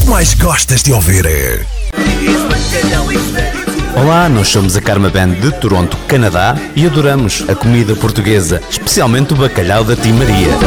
mais gostas de ouvir? Olá, nós somos a Karma Band de Toronto, Canadá, e adoramos a comida portuguesa, especialmente o bacalhau da Tia Maria.